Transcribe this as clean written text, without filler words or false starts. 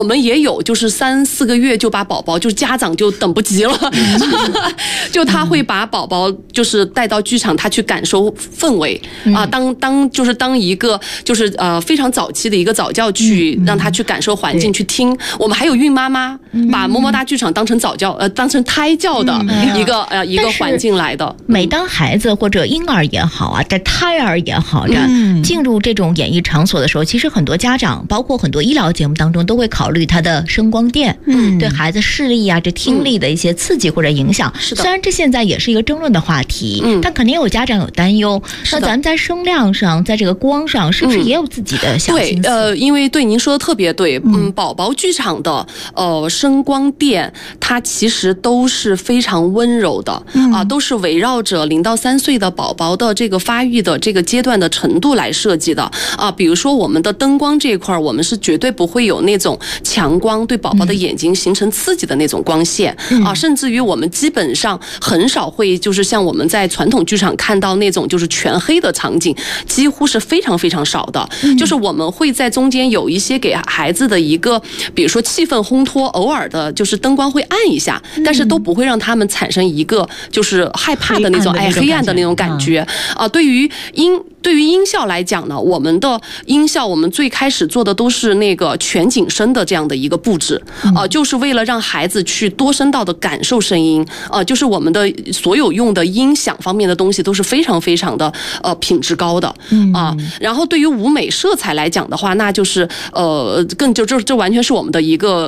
我们也有，就是3、4个月就把宝宝，就是家长就等不及了，就他会把宝宝就是带到剧场，他去感受氛围啊，当一个就是非常早期的一个早教去让他去感受环境，去听。我们还有孕妈妈把么么哒剧场当成早教当成胎教的一个环境来的。 每当孩子或者婴儿也好啊，这胎儿也好，这进入这种演艺场所的时候，其实很多家长，包括很多医疗节目当中都会考虑他的声光电对孩子视力啊、这听力的一些刺激或者影响。虽然这现在也是一个争论的话题，但肯定有家长有担忧。那咱们在声量上，在这个光上，是不是也有自己的小心思？ 对，因为对您说的特别对，宝宝剧场的声光电，它其实都是非常温柔的都是围绕着0到3岁的宝宝的这个发育的这个阶段的程度来设计的比如说我们的灯光这一块，我们是绝对不会有那种强光对宝宝的眼睛形成刺激的那种光线甚至于我们基本上很少会就是像我们在传统剧场看到那种就是全黑的场景，几乎是非常非常少的。就是我们会在中间有一些给孩子的一个，比如说气氛烘托，偶尔的就是灯光会暗一下，但是都不会让他们产生一个就是害怕的那种黑暗的那种感觉对于音效来讲呢，我们的音效我们最开始做的都是那个全景声的这样的一个布置就是为了让孩子去多声道的感受声音就是我们的所有用的音响方面的东西都是非常非常的品质高的然后对于舞美色彩来讲的话，那就是这完全是我们的一个